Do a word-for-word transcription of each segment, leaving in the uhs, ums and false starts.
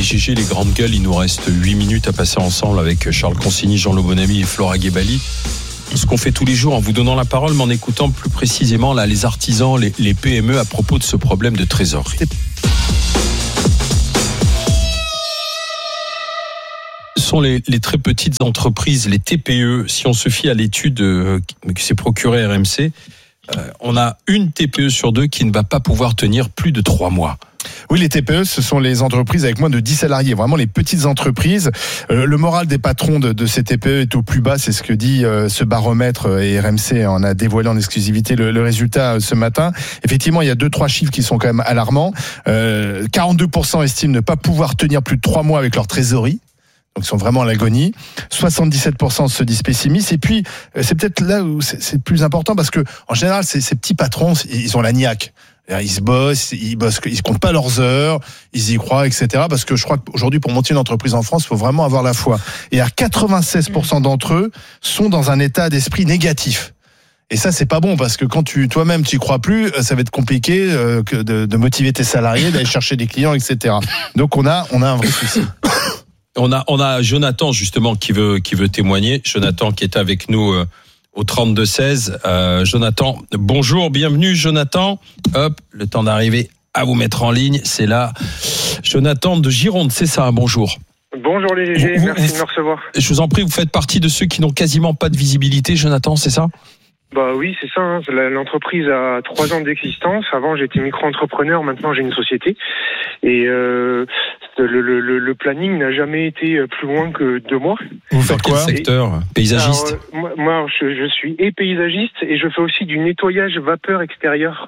G G, les grandes gueules, il nous reste huit minutes à passer ensemble avec Charles Consigny, Jean Le Bonamy et Flora Guébali. Ce qu'on fait tous les jours en vous donnant la parole, mais en écoutant plus précisément là, les artisans, les, les P M E à propos de ce problème de trésorerie. Ce sont les, les très petites entreprises, les T P E. Si on se fie à l'étude euh, que s'est procurée R M C, euh, on a une T P E sur deux qui ne va pas pouvoir tenir plus de trois mois. Oui, les T P E, ce sont les entreprises avec moins de dix salariés, vraiment les petites entreprises. Euh, le moral des patrons de, de ces T P E est au plus bas, c'est ce que dit euh, ce baromètre, et R M C en a dévoilé en exclusivité le, le résultat euh, ce matin. Effectivement, il y a deux, trois chiffres qui sont quand même alarmants. Euh, quarante-deux pour cent estiment ne pas pouvoir tenir plus de trois mois avec leur trésorerie. Donc, ils sont vraiment à l'agonie. soixante-dix-sept pour cent se disent pessimistes. Et puis, c'est peut-être là où c'est, c'est plus important parce que, en général, ces, ces petits patrons, ils ont la niaque. Ils se bossent, ils bossent, ils comptent pas leurs heures, ils y croient, et cetera. Parce que je crois qu'aujourd'hui, pour monter une entreprise en France, il faut vraiment avoir la foi. Et à quatre-vingt-seize pour cent d'entre eux sont dans un état d'esprit négatif. Et ça, c'est pas bon parce que quand tu toi-même tu y crois plus, ça va être compliqué euh, que de, de motiver tes salariés, d'aller chercher des clients, et cetera. Donc on a on a un vrai souci. On a on a Jonathan justement qui veut qui veut témoigner. Jonathan qui est avec nous. Euh, Au trente-deux seize, euh, Jonathan, bonjour, bienvenue Jonathan. Hop, le temps d'arriver à vous mettre en ligne, c'est là. Jonathan de Gironde, c'est ça, bonjour. Bonjour les G G, vous, merci vous, de me recevoir. Je vous en prie, vous faites partie de ceux qui n'ont quasiment pas de visibilité, Jonathan, c'est ça ? Bah oui, c'est ça. Hein. L'entreprise a trois ans d'existence. Avant, j'étais micro-entrepreneur. Maintenant, j'ai une société. Et euh, le, le, le planning n'a jamais été plus loin que deux mois. Vous faites quoi ? Quel secteur ? Paysagiste ? Alors, euh, moi, moi je, je suis et paysagiste et je fais aussi du nettoyage vapeur extérieur.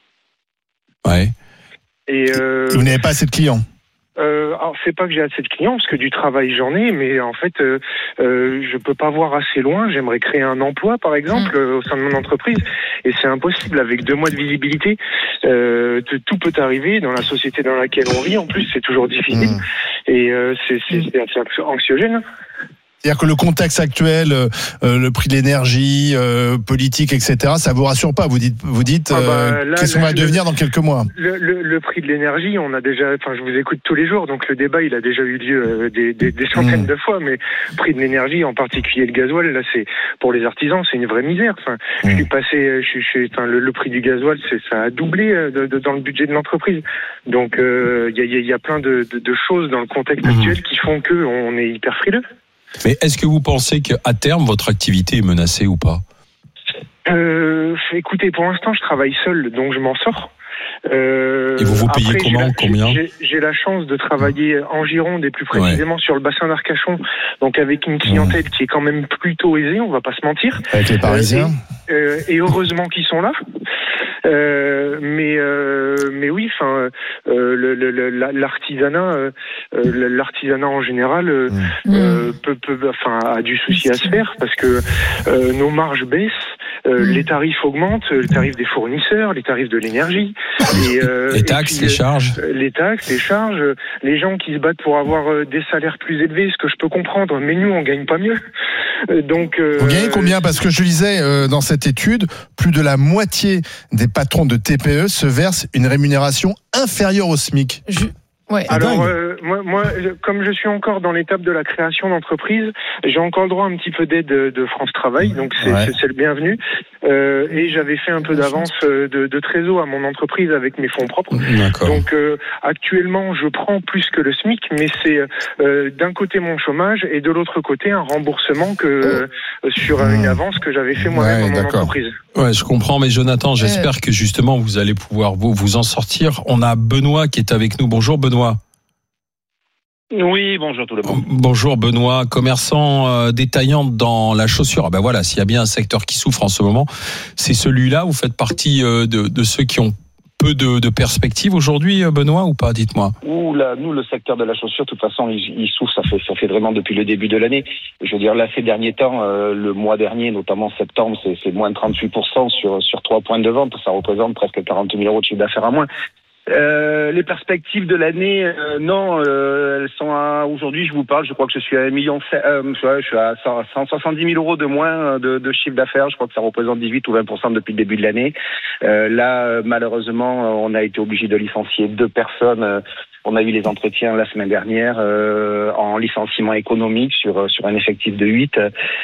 Ouais. Et euh, vous n'avez pas assez de clients ? Euh, alors c'est pas que j'ai assez de clients parce que du travail j'en ai, mais en fait euh, euh, je peux pas voir assez loin. J'aimerais créer un emploi par exemple euh, au sein de mon entreprise et c'est impossible avec deux mois de visibilité. Euh, tout peut arriver dans la société dans laquelle on vit. En plus c'est toujours difficile mmh. et euh, c'est, c'est, c'est anxiogène. C'est-à-dire que le contexte actuel, euh, le prix de l'énergie, euh, politique, et cetera, ça vous rassure pas. Vous dites, vous dites, euh, ah bah, là, qu'est-ce qu'on va le, devenir dans quelques mois ? Le, le, le prix de l'énergie, on a déjà, enfin, je vous écoute tous les jours, donc le débat, il a déjà eu lieu euh, des, des, des centaines mmh. de fois. Mais prix de l'énergie, en particulier le gasoil, là, c'est pour les artisans, c'est une vraie misère. Enfin, mmh. je suis passé, je, je, enfin, le, le prix du gasoil, c'est, ça a doublé euh, de, de, dans le budget de l'entreprise. Donc, il euh, y, a, y a plein de, de, de choses dans le contexte mmh. actuel qui font que on est hyper frileux. Mais est-ce que vous pensez qu'à terme, votre activité est menacée ou pas ? euh, Écoutez, pour l'instant, je travaille seul, donc je m'en sors. Euh, et vous vous payez après, comment j'ai la, combien j'ai, j'ai la chance de travailler en Gironde et plus précisément ouais. sur le bassin d'Arcachon, donc avec une clientèle mmh. qui est quand même plutôt aisée, on va pas se mentir. Avec les Parisiens. Et, euh, et heureusement qu'ils sont là. Euh, mais euh, mais oui, enfin euh, le, le, l'artisanat, euh, l'artisanat en général euh, mmh. euh, peut, peut, enfin a du souci à se faire parce que euh, nos marges baissent, euh, mmh. les tarifs augmentent, les tarifs des fournisseurs, les tarifs de l'énergie, et, euh, les taxes, puis, les charges, les taxes, les charges, les gens qui se battent pour avoir des salaires plus élevés, ce que je peux comprendre, mais nous on gagne pas mieux. Donc euh, vous gagnez combien ? Parce que je lisais euh, dans cette étude, plus de la moitié des patrons de T P E se versent une rémunération inférieure au SMIC. Je... Ouais. Alors, euh, moi, moi, comme je suis encore dans l'étape de la création d'entreprise, j'ai encore le droit à un petit peu d'aide de France Travail, donc c'est, ouais. c'est, c'est le bienvenu. Euh, et j'avais fait un peu d'avance de, de trésor à mon entreprise avec mes fonds propres. D'accord. Donc euh, actuellement, je prends plus que le SMIC, mais c'est euh, d'un côté mon chômage et de l'autre côté un remboursement que euh, sur une avance que j'avais fait moi-même ouais, dans mon d'accord. entreprise. Ouais, je comprends, mais Jonathan, j'espère que justement vous allez pouvoir vous, vous en sortir. On a Benoît qui est avec nous. Bonjour Benoît. Oui, bonjour tout le monde. Bonjour Benoît, commerçant euh, détaillant dans la chaussure. Ah ben voilà, s'il y a bien un secteur qui souffre en ce moment, c'est celui-là. Vous faites partie euh, de, de ceux qui ont peu de, de perspectives aujourd'hui, Benoît, ou pas ? Dites-moi. Ouh là, nous, le secteur de la chaussure, de toute façon, il, il souffre. Ça fait, ça fait vraiment depuis le début de l'année. Je veux dire, là, ces derniers temps, euh, le mois dernier, notamment septembre, c'est, c'est moins de trente-huit pour cent sur sur trois points de vente. Ça représente presque quarante mille euros de chiffre d'affaires à moins. Euh, les perspectives de l'année, euh, non, euh, elles sont à, aujourd'hui, je vous parle, je crois que je suis à un million, euh, je suis à cent soixante-dix mille euros de moins de, de chiffre d'affaires. Je crois que ça représente dix-huit ou vingt pour cent depuis le début de l'année. Euh, là, malheureusement, on a été obligé de licencier deux personnes On a eu les entretiens la semaine dernière euh, en licenciement économique sur sur un effectif de huit.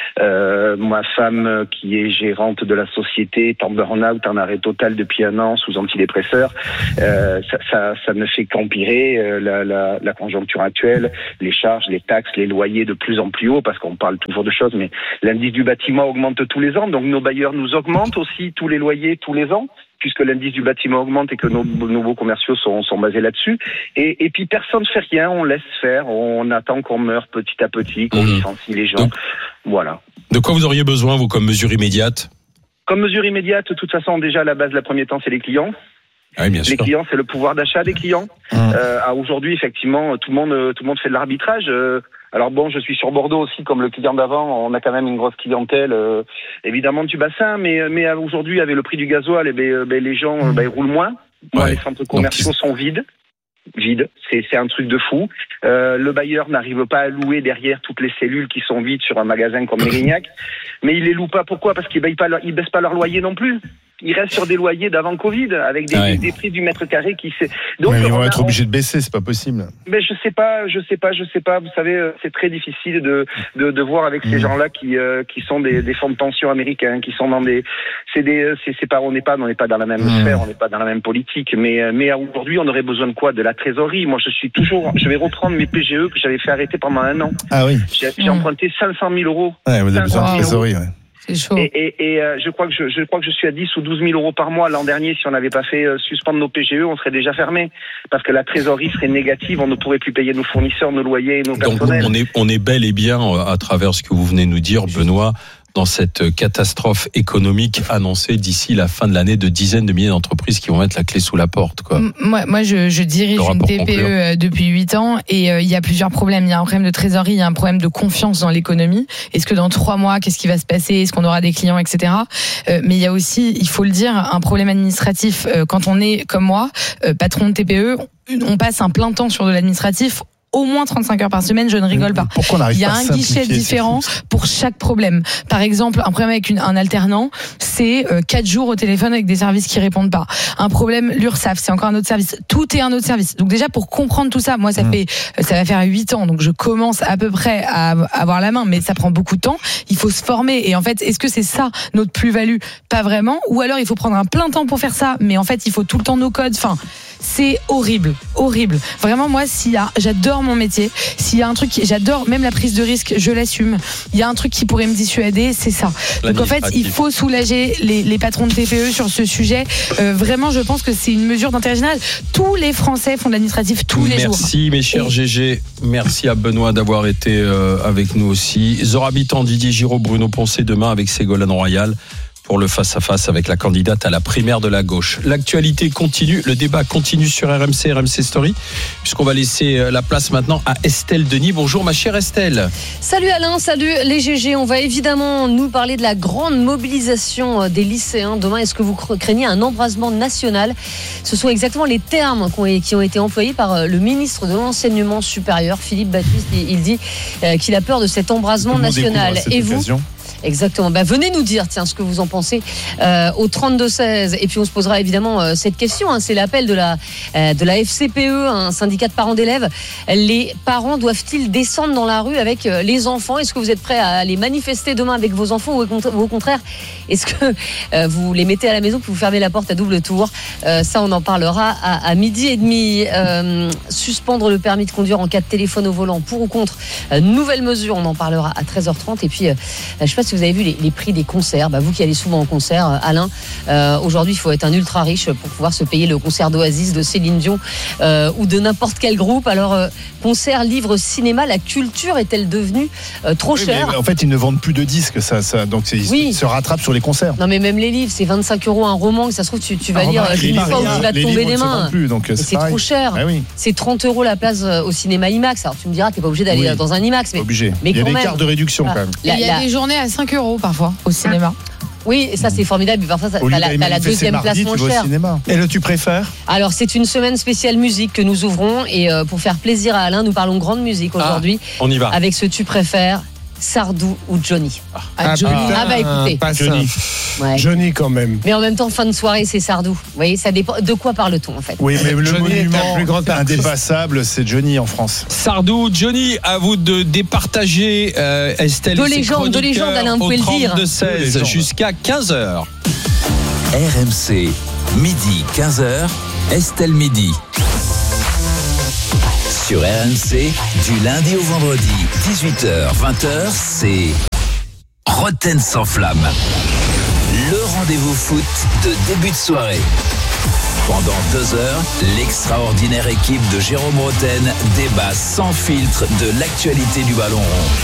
Euh, ma femme, qui est gérante de la société, est en burn-out, en arrêt total depuis un an, sous antidépresseurs. Euh, ça, ça, ça ne fait qu'empirer euh, la, la, la conjoncture actuelle, les charges, les taxes, les loyers de plus en plus haut, parce qu'on parle toujours de choses, mais l'indice du bâtiment augmente tous les ans, donc nos bailleurs nous augmentent aussi tous les loyers tous les ans, puisque l'indice du bâtiment augmente et que nos nouveaux commerciaux sont, sont basés là-dessus. Et, et puis personne ne fait rien, on laisse faire, on attend qu'on meure petit à petit, qu'on mmh. licencie les gens. Donc, voilà. De quoi vous auriez besoin, vous, comme mesure immédiate ? Comme mesure immédiate, de toute façon, déjà, à la base, le premier temps, c'est les clients. Ah oui, bien les sûr. clients, c'est le pouvoir d'achat des clients. Mmh. Euh, à aujourd'hui, effectivement, tout le monde, tout le monde fait de l'arbitrage. Euh, Alors bon, je suis sur Bordeaux aussi, comme le client d'avant. On a quand même une grosse clientèle, euh, évidemment du bassin, mais mais aujourd'hui, avec le prix du gasoil, eh ben, ben, les gens ben, ils roulent moins. Moi, ouais. Les centres commerciaux Donc, sont vides. Vide, c'est c'est un truc de fou. Euh, le bailleur n'arrive pas à louer derrière toutes les cellules qui sont vides sur un magasin comme Mérignac, mais il les loue pas. Pourquoi ? Parce qu'ils baissent pas leur, ils baissent pas leur loyer non plus. Ils restent sur des loyers d'avant Covid avec des, ouais. des, des prix du mètre carré qui s'est. Donc mais ils vont a, être obligés on... de baisser, c'est pas possible. Mais je sais pas, je sais pas, je sais pas. Vous savez, c'est très difficile de de, de voir avec mmh. ces gens-là qui euh, qui sont des, des fonds de pension américains, qui sont dans des, c'est des, c'est, c'est pas, on n'est pas, on n'est pas dans la même mmh. sphère, on n'est pas dans la même politique. Mais mais aujourd'hui, on aurait besoin de quoi ? De la trésorerie. Moi, je suis toujours, je vais reprendre mes P G E que j'avais fait arrêter pendant un an. Ah oui. J'ai, j'ai mmh. emprunté cinq cent mille euros. Ouais, vous avez besoin de trésorerie, ouais. C'est chaud. Et, et, et euh, je crois que je, je crois que je suis à dix ou douze mille euros par mois. L'an dernier, si on n'avait pas fait euh, suspendre nos P G E, on serait déjà fermé parce que la trésorerie serait négative. On ne pourrait plus payer nos fournisseurs, nos loyers, nos personnels. Donc on est on est bel et bien à travers ce que vous venez nous dire, Benoît, dans cette catastrophe économique annoncée d'ici la fin de l'année de dizaines de milliers d'entreprises qui vont mettre la clé sous la porte, quoi. Moi, moi je, je dirige une T P E conclure. depuis huit ans et il euh, y a plusieurs problèmes. Il y a un problème de trésorerie, il y a un problème de confiance dans l'économie. Est-ce que dans trois mois, qu'est-ce qui va se passer ? Est-ce qu'on aura des clients, et cetera. Euh, mais il y a aussi, il faut le dire, un problème administratif. Euh, quand on est, comme moi, euh, patron de T P E, on passe un plein temps sur de l'administratif. Au moins trente-cinq heures par semaine, je ne rigole pas. Pourquoi on n'arrive Il y a pas un guichet différent pour chaque problème. Par exemple, un problème avec une, un alternant, c'est euh, quatre jours au téléphone avec des services qui répondent pas. Un problème, l'URSSAF, c'est encore un autre service. Tout est un autre service. Donc déjà, pour comprendre tout ça, moi, ça mmh. fait, ça va faire huit ans, donc je commence à peu près à avoir la main, mais ça prend beaucoup de temps. Il faut se former. Et en fait, est-ce que c'est ça notre plus-value ? Pas vraiment. Ou alors, il faut prendre un plein temps pour faire ça, mais en fait, il faut tout le temps nos codes. Enfin, c'est horrible, horrible. Vraiment, moi, s'il y a, j'adore mon métier. S'il y a un truc, qui, j'adore même la prise de risque, je l'assume. Il y a un truc qui pourrait me dissuader, c'est ça. Donc en fait, il faut soulager les, les patrons de T P E sur ce sujet. Euh, vraiment, je pense que c'est une mesure d'intérêt général. Tous les Français font de l'administratif tous les Merci, jours. Merci mes chers Et... G G. Merci à Benoît d'avoir été euh, avec nous aussi. Zora Bitan, Didier Giraud, Bruno Poncet demain avec Ségolène Royal pour le face-à-face avec la candidate à la primaire de la gauche. L'actualité continue, le débat continue sur R M C, R M C Story, puisqu'on va laisser la place maintenant à Estelle Denis. Bonjour ma chère Estelle. Salut Alain, salut les G G. On va évidemment nous parler de la grande mobilisation des lycéens demain. Est-ce que vous craignez un embrasement national ? Ce sont exactement les termes qui ont été employés par le ministre de l'Enseignement supérieur, Philippe Baptiste. Il dit qu'il a peur de cet embrasement national. Et vous ? Exactement. Bah, venez nous dire, tiens, ce que vous en pensez euh, au trente-deux seize. Et puis on se posera évidemment euh, cette question. Hein, c'est l'appel de la euh, de la F C P E, un syndicat de parents d'élèves. Les parents doivent-ils descendre dans la rue avec euh, les enfants ? Est-ce que vous êtes prêts à aller manifester demain avec vos enfants ou au contraire, est-ce que euh, vous les mettez à la maison puis vous fermez la porte à double tour ? euh, Ça, on en parlera à, à midi et demi. Euh, suspendre le permis de conduire en cas de téléphone au volant, pour ou contre ? euh, Nouvelle mesure, on en parlera à treize heures trente. Et puis, euh, je sais pas si vous avez vu les, les prix des concerts. Bah, vous qui allez souvent en concert, Alain, euh, aujourd'hui il faut être un ultra riche pour pouvoir se payer le concert d'Oasis, de Céline Dion euh, ou de n'importe quel groupe. Alors euh, concert, livre, cinéma, la culture est-elle devenue euh, trop oui, chère ? En fait, ils ne vendent plus de disques, ça, ça, donc c'est, ils oui. se rattrapent sur les concerts. Non mais même les livres, c'est vingt-cinq euros un roman que ça se trouve tu, tu vas lire une fois où tu vas te tomber des mains. Plus, donc c'est, c'est trop cher. Ah oui. C'est trente euros la place au cinéma IMAX. Alors tu me diras, t'es pas obligé d'aller oui. dans un IMAX, mais obligé. Mais il y a des même, cartes de réduction voilà. quand même. La, il y a la... des journées à cinq euros parfois au cinéma. Oui, ça c'est formidable. Parfois, t'as, t'as, la, t'as la deuxième mardi, place moins chère. Et le tu préfères ? Alors, c'est une semaine spéciale musique que nous ouvrons. Et euh, pour faire plaisir à Alain, nous parlons grande musique aujourd'hui. Ah, on y va. Avec ce tu préfères. Sardou ou Johnny? Ah, Johnny. Ah bah écoutez. Pas Johnny. ça. Ouais. Johnny quand même. Mais en même temps, fin de soirée, c'est Sardou. Vous voyez, ça dépend. De quoi parle-t-on en fait? Oui, mais le Johnny est monument un plus grand artiste. indépassable, c'est Johnny en France. Sardou, Johnny, à vous de départager euh, Estelle. De et ses légende, de légende, Alain, vous pouvez le dire. Au trente-deux seize jusqu'à quinze heures. R M C, midi quinze heures, Estelle Midi. Sur R M C, du lundi au vendredi, dix-huit heures, vingt heures, c'est Roten sans flamme. Le rendez-vous foot de début de soirée. Pendant deux heures, l'extraordinaire équipe de Jérôme Roten débat sans filtre de l'actualité du ballon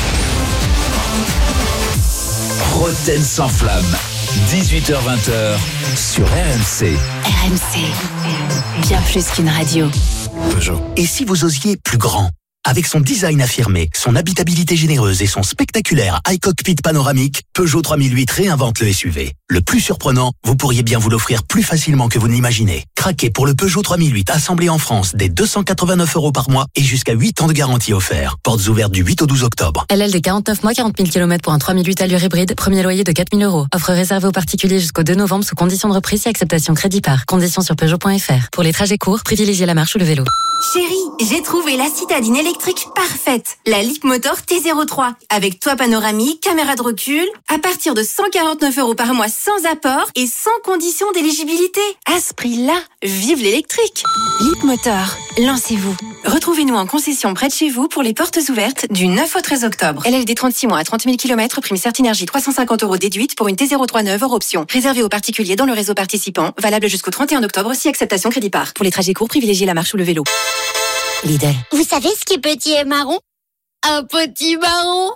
rond. Roten sans flamme, dix-huit heures vingt sur R M C. R M C, bien plus qu'une radio. Peugeot. Et si vous osiez plus grand? Avec son design affirmé, son habitabilité généreuse et son spectaculaire iCockpit panoramique, Peugeot trois mille huit réinvente le S U V. Le plus surprenant, vous pourriez bien vous l'offrir plus facilement que vous ne l'imaginez. Craquez pour le Peugeot trois mille huit assemblé en France dès deux cent quatre-vingt-neuf euros par mois et jusqu'à huit ans de garantie offert. Portes ouvertes du huit au douze octobre. L L D quarante-neuf mois, quarante mille kilomètres pour un trois mille huit allure hybride, premier loyer de quatre mille euros. Offre réservée aux particuliers jusqu'au deux novembre sous conditions de reprise et acceptation crédit par. Conditions sur Peugeot point F R. Pour les trajets courts, privilégiez la marche ou le vélo. Chérie, j'ai trouvé la citadine électrique parfaite. La Leapmotor T zéro trois. Avec toit panoramique, caméra de recul, à partir de cent quarante-neuf euros par mois sans apport et sans condition d'éligibilité. À ce prix-là, vive l'électrique. Leapmotor, lancez-vous. Retrouvez-nous en concession près de chez vous pour les portes ouvertes du neuf au treize octobre. L L D trente-six mois à trente mille kilomètres, prime Certinergie trois cent cinquante euros déduite pour une T zéro trois neuve hors option. Réservé aux particuliers dans le réseau participant, valable jusqu'au trente et un octobre si acceptation crédit par. Pour les trajets courts, privilégiez la marche ou le vélo. Lidl. Vous savez ce qui est petit et marron? Un petit marron.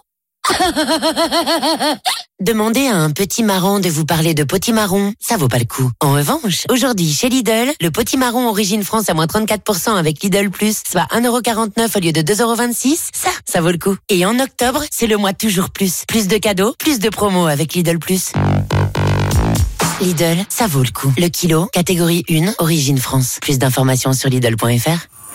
Demandez à un petit marron de vous parler de potimarron, ça vaut pas le coup. En revanche, aujourd'hui chez Lidl, le potimarron origine France à moins trente-quatre pour cent avec Lidl Plus, soit un euro quarante-neuf au lieu de deux euros vingt-six, ça, ça vaut le coup. Et en octobre, c'est le mois toujours plus. Plus de cadeaux, plus de promos avec Lidl Plus. Lidl, ça vaut le coup. Le kilo, catégorie un, origine France. Plus d'informations sur Lidl point F R.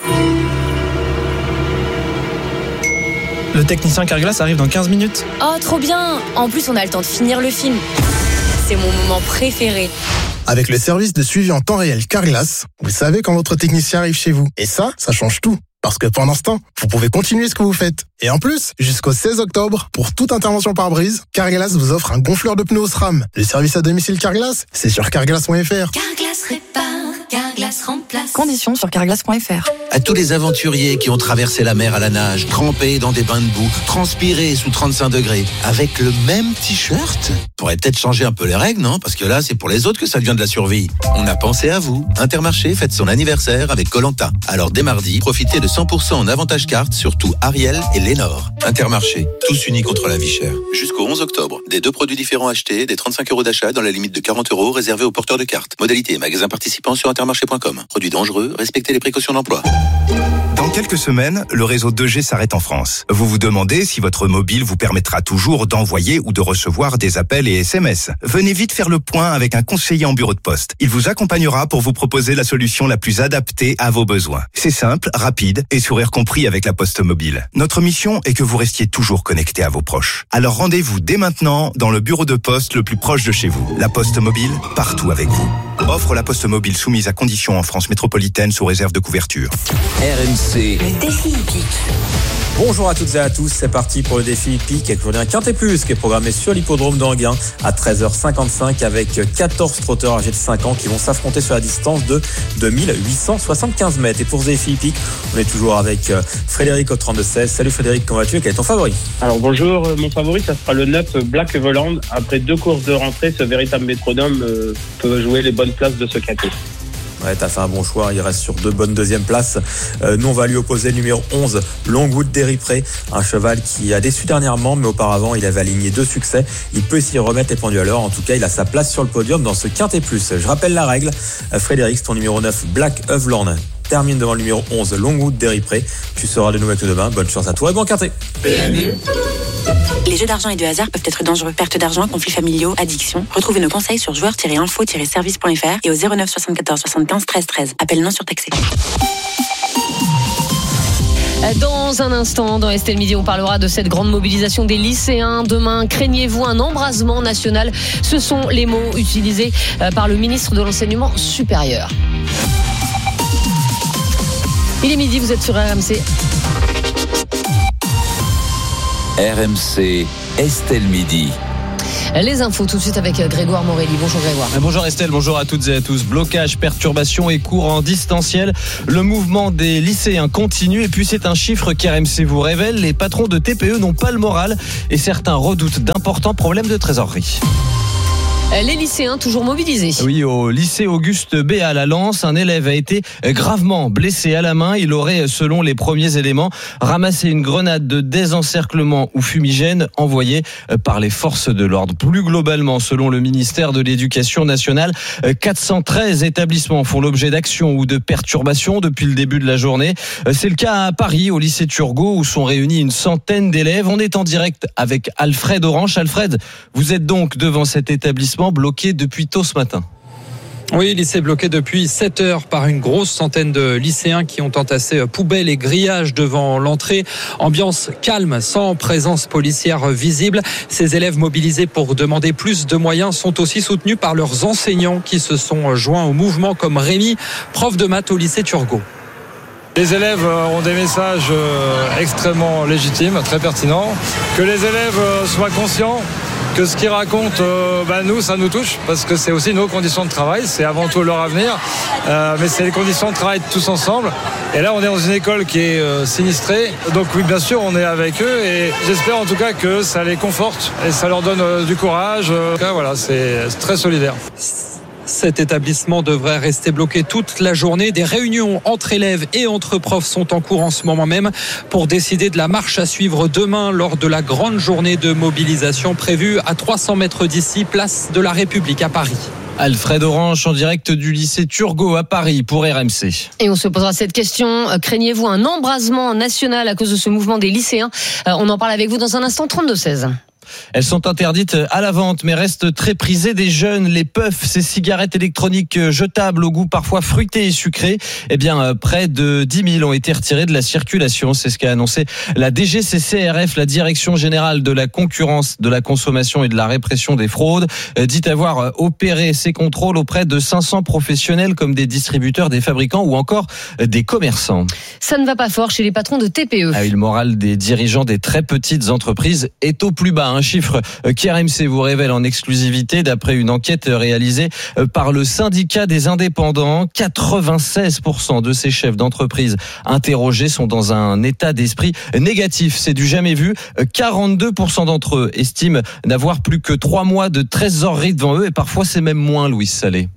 Le technicien Carglass arrive dans quinze minutes. Oh, trop bien! En plus, on a le temps de finir le film. C'est mon moment préféré. Avec le service de suivi en temps réel Carglass, vous savez quand votre technicien arrive chez vous. Et ça, ça change tout. Parce que pendant ce temps, vous pouvez continuer ce que vous faites. Et en plus, jusqu'au seize octobre, pour toute intervention par brise, Carglass vous offre un gonfleur de pneus au SRAM. Le service à domicile Carglass, c'est sur carglass point F R. Carglass répare, Carglass remplace. Conditions sur carglass point F R. À tous les aventuriers qui ont traversé la mer à la nage, trempés dans des bains de boue, transpirés sous trente-cinq degrés, avec le même t-shirt, pourrait peut-être changer un peu les règles, non? Parce que là, c'est pour les autres que ça devient de la survie. On a pensé à vous. Intermarché fête son anniversaire avec Koh-Lanta. Alors dès mardi, profitez de cent pour cent en avantage carte sur tout Ariel et Lénore. Intermarché, tous unis contre la vie chère. Jusqu'au onze octobre, des deux produits différents achetés, des trente-cinq euros d'achat dans la limite de quarante euros réservés aux porteurs de cartes. Modalité et magasins participants sur intermarché point com. Produits dangereux, respectez les précautions d'emploi. Dans quelques semaines, le réseau deux G s'arrête en France. Vous vous demandez si votre mobile vous permettra toujours d'envoyer ou de recevoir des appels et S M S. Venez vite faire le point avec un conseiller en bureau de poste. Il vous accompagnera pour vous proposer la solution la plus adaptée à vos besoins. C'est simple, rapide et sourire compris avec la Poste Mobile. Notre mission est que vous restiez toujours connecté à vos proches. Alors rendez-vous dès maintenant dans le bureau de poste le plus proche de chez vous. La Poste Mobile, partout avec vous. Offre la Poste Mobile soumise à conditions en France métropolitaine sous réserve de couverture. R M C. Le défi hippique. Bonjour à toutes et à tous, c'est parti pour le défi hippique avec aujourd'hui un Quintet Plus qui est programmé sur l'hippodrome d'Anguin à treize heures cinquante-cinq avec quatorze trotteurs âgés de cinq ans qui vont s'affronter sur la distance de deux mille huit cent soixante-quinze mètres. Et pour ce défi hippique, on est toujours avec Frédéric au trente-deux seize. Salut Frédéric, comment vas-tu? Quel est ton favori? Alors bonjour, mon favori ça sera le neuf Black Voland. Après deux courses de rentrée, ce véritable métronome euh, peut jouer les bonnes places de ce Quintet. Ouais, t'as fait un bon choix, il reste sur deux bonnes deuxièmes places. Euh, nous, on va lui opposer le numéro onze, Longwood Deripré, un cheval qui a déçu dernièrement, mais auparavant, il avait aligné deux succès. Il peut s'y remettre les pendules à l'heure. En tout cas, il a sa place sur le podium dans ce Quintet Plus. Je rappelle la règle. Frédéric, ton numéro neuf, Black Voland, termine devant le numéro onze, Longwood Deripré. Tu seras de nouveau avec nous demain. Bonne chance à toi et bon Quintet. Les jeux d'argent et de hasard peuvent être dangereux. Perte d'argent, conflits familiaux, addiction. Retrouvez nos conseils sur joueurs tiret info tiret service point F R et au zéro neuf soixante-quatorze soixante-quinze treize treize. Appel non surtaxé. Dans un instant, dans Estelle Midi, on parlera de cette grande mobilisation des lycéens. Demain, craignez-vous un embrasement national? Ce sont les mots utilisés par le ministre de l'Enseignement supérieur. Il est midi, vous êtes sur R M C. R M C, Estelle Midi. Les infos tout de suite avec Grégoire Morelli. Bonjour Grégoire. Bonjour Estelle, bonjour à toutes et à tous. Blocage, perturbation et cours en distanciel. Le mouvement des lycéens continue et puis c'est un chiffre qu'R M C vous révèle. Les patrons de T P E n'ont pas le moral et certains redoutent d'importants problèmes de trésorerie. Les lycéens toujours mobilisés. Oui, au lycée Auguste B à la Lance, un élève a été gravement blessé à la main. Il aurait, selon les premiers éléments, ramassé une grenade de désencerclement ou fumigène envoyée par les forces de l'ordre. Plus globalement, selon le ministère de l'Éducation nationale, quatre cent treize établissements font l'objet d'actions ou de perturbations depuis le début de la journée. C'est le cas à Paris, au lycée Turgot, où sont réunis une centaine d'élèves. On est en direct avec Alfred Orange. Alfred, vous êtes donc devant cet établissement bloqué depuis tôt ce matin. Oui, lycée bloqué depuis sept heures par une grosse centaine de lycéens qui ont entassé poubelles et grillages devant l'entrée. Ambiance calme, sans présence policière visible. Ces élèves mobilisés pour demander plus de moyens sont aussi soutenus par leurs enseignants qui se sont joints au mouvement, comme Rémi, prof de maths au lycée Turgot. Les élèves ont des messages extrêmement légitimes, très pertinents. Que les élèves soient conscients que ce qu'ils racontent, euh, bah nous, ça nous touche, parce que c'est aussi nos conditions de travail, c'est avant tout leur avenir, euh, mais c'est les conditions de travail de tous ensemble. Et là, on est dans une école qui est euh, sinistrée, donc oui, bien sûr, on est avec eux, et j'espère en tout cas que ça les conforte, et ça leur donne euh, du courage. Euh, en tout cas, voilà, c'est, c'est très solidaire. Cet établissement devrait rester bloqué toute la journée. Des réunions entre élèves et entre profs sont en cours en ce moment même pour décider de la marche à suivre demain lors de la grande journée de mobilisation prévue à trois cents mètres d'ici, place de la République à Paris. Alfred Orange en direct du lycée Turgot à Paris pour R M C. Et on se posera cette question. Craignez-vous un embrasement national à cause de ce mouvement des lycéens? On en parle avec vous dans un instant. Trente-deux seize. Elles sont interdites à la vente, mais restent très prisées des jeunes. Les puffs, ces cigarettes électroniques jetables au goût parfois fruité et sucré, eh bien, près de dix mille ont été retirées de la circulation. C'est ce qu'a annoncé la D G C C R F, la Direction Générale de la Concurrence, de la Consommation et de la Répression des Fraudes, dit avoir opéré ces contrôles auprès de cinq cents professionnels comme des distributeurs, des fabricants ou encore des commerçants. Ça ne va pas fort chez les patrons de T P E. Ah oui, le moral des dirigeants des très petites entreprises est au plus bas. Un chiffre qu'R M C vous révèle en exclusivité d'après une enquête réalisée par le syndicat des indépendants. quatre-vingt-seize pour cent de ces chefs d'entreprise interrogés sont dans un état d'esprit négatif. C'est du jamais vu. quarante-deux pour cent d'entre eux estiment n'avoir plus que trois mois de trésorerie devant eux et parfois c'est même moins, Louise Salé.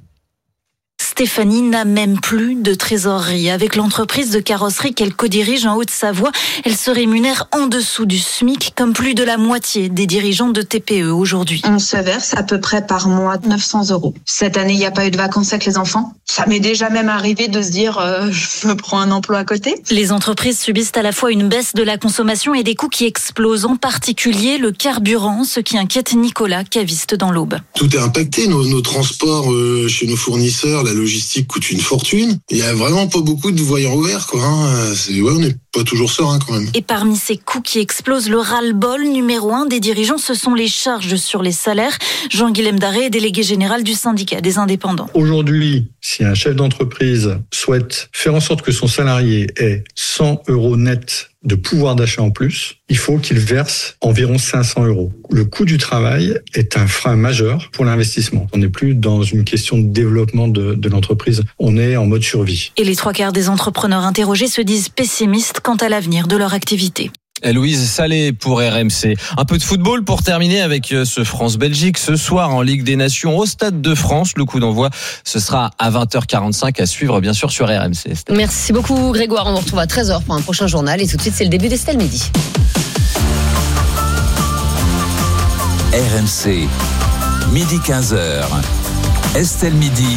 Stéphanie n'a même plus de trésorerie. Avec l'entreprise de carrosserie qu'elle codirige en Haute-Savoie, elle se rémunère en dessous du SMIC, comme plus de la moitié des dirigeants de T P E aujourd'hui. On se verse à peu près par mois neuf cents euros. Cette année, il n'y a pas eu de vacances avec les enfants. Ça m'est déjà même arrivé de se dire euh, je me prends un emploi à côté. Les entreprises subissent à la fois une baisse de la consommation et des coûts qui explosent, en particulier le carburant, ce qui inquiète Nicolas, caviste dans l'Aube. Tout est impacté, nos, nos transports euh, chez nos fournisseurs, la logistique coûte une fortune. Il y a vraiment pas beaucoup de voyants ouverts, quoi. Hein. C'est, ouais, on n'est pas toujours serein quand même. Et parmi ces coûts qui explosent, le ras-le-bol numéro un des dirigeants, ce sont les charges sur les salaires. Jean-Guilhem Daré est délégué général du syndicat des indépendants. Aujourd'hui, si un chef d'entreprise souhaite faire en sorte que son salarié ait cent euros net de pouvoir d'achat en plus, il faut qu'il verse environ cinq cents euros. Le coût du travail est un frein majeur pour l'investissement. On n'est plus dans une question de développement de, de l'entreprise, on est en mode survie. Et les trois quarts des entrepreneurs interrogés se disent pessimistes quant à l'avenir de leur activité. Louise Salé pour R M C. Un peu de football pour terminer avec ce France-Belgique ce soir en Ligue des Nations au Stade de France. Le coup d'envoi, ce sera à vingt heures quarante-cinq à suivre bien sûr sur R M C. Merci beaucoup Grégoire. On vous retrouve à treize heures pour un prochain journal et tout de suite c'est le début d'Estelle Midi. R M C, midi quinze heures. Estelle Midi.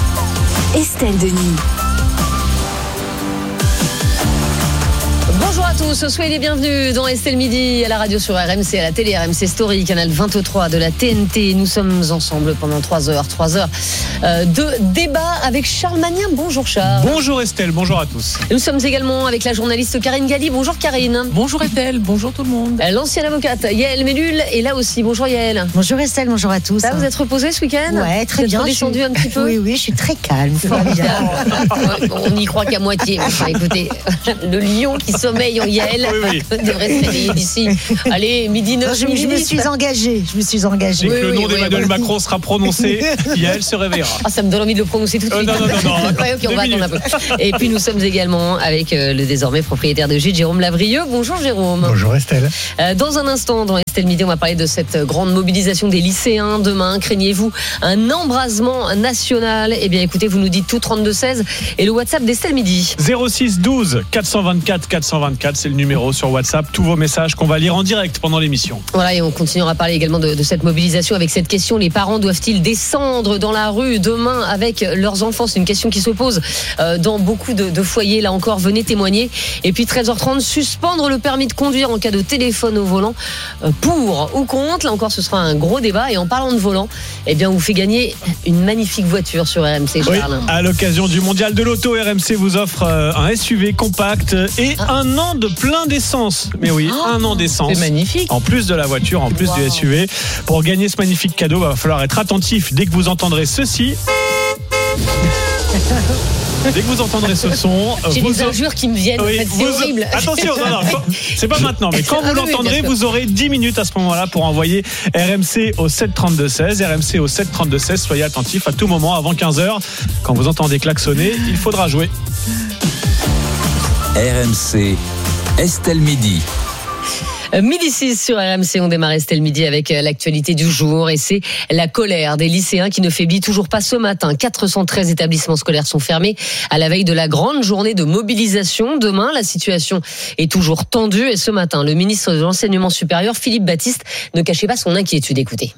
Estelle Denis. Bonjour à tous, soyez les bienvenus dans Estelle Midi à la radio sur R M C, à la télé R M C Story, canal vingt-trois de la T N T. Nous sommes ensemble pendant trois heures, trois heures euh, de débat avec Charles Magnien. Bonjour Charles. Bonjour Estelle, bonjour à tous. Nous sommes également avec la journaliste Karine Galli. Bonjour Karine. Bonjour Estelle, bonjour tout le monde. L'ancienne avocate Yael Mellul est là aussi. Bonjour Yael. Bonjour Estelle, bonjour à tous. Ça, vous êtes reposé ce week-end? Ouais, très vous bien. Vous êtes redescendu un petit peu? Oui, oui, je suis très calme. Tout va bien. On n'y croit qu'à moitié. Enfin, écoutez, le lion qui sommeille en Yael oui, oui. devrait se réveiller d'ici. Allez, midi neuf. Je, je me suis engagée. Je me suis engagée. Dès oui, que le oui, nom oui, d'Emmanuel oui. Macron sera prononcé, Yael se réveillera. Ah, ça me donne envie de le prononcer tout de suite. Euh, non, non, non, non. Ouais, ok, on va attendre un peu. Et puis nous sommes également avec euh, le désormais propriétaire de Gîtes, Jérôme Lavrieux. Bonjour Jérôme. Bonjour Estelle. Euh, dans un instant, dans Estelle Midi, on va parler de cette grande mobilisation des lycéens demain. Craignez-vous un embrasement national? Eh bien écoutez, vous nous dites tout trente-deux seize et le WhatsApp d'Estelle Midi. zéro six douze quatre cent vingt-quatre quatre cent vingt-quatre, c'est le numéro sur WhatsApp. Tous vos messages qu'on va lire en direct pendant l'émission. Voilà, et on continuera à parler également de, de cette mobilisation avec cette question. Les parents doivent-ils descendre dans la rue demain avec leurs enfants? C'est une question qui se pose euh, dans beaucoup de, de foyers. Là encore, venez témoigner. Et puis treize heures trente, suspendre le permis de conduire en cas de téléphone au volant. Euh, pour ou contre? Là encore, ce sera un gros débat. Et en parlant de volant, eh bien, on vous fait gagner une magnifique voiture sur R M C, Charles. Oui, à l'occasion du mondial de l'auto, R M C vous offre euh, un S U V compact et ah. un an de plein d'essence. Mais oui, oh, un an d'essence. C'est magnifique. En plus de la voiture, en plus wow. du S U V. Pour gagner ce magnifique cadeau, il va falloir être attentif dès que vous entendrez ceci. Dès que vous entendrez ce son, j'ai vous des injures qui me viennent. Oui, en fait, c'est vous... horrible. Attention, non, non, c'est pas maintenant, mais quand vous l'entendrez, vous aurez dix minutes à ce moment-là pour envoyer R M C au sept trente-deux seize. R M C au sept trente-deux seize. Soyez attentifs à tout moment avant quinze heures. Quand vous entendez klaxonner, il faudra jouer. R M C, Estelle Midi. Midi six sur R M C, on démarre Estelle Midi avec l'actualité du jour et c'est la colère des lycéens qui ne faiblit toujours pas ce matin. quatre cent treize établissements scolaires sont fermés à la veille de la grande journée de mobilisation. Demain, la situation est toujours tendue et ce matin, le ministre de l'Enseignement supérieur, Philippe Baptiste, ne cachait pas son inquiétude. Écoutez.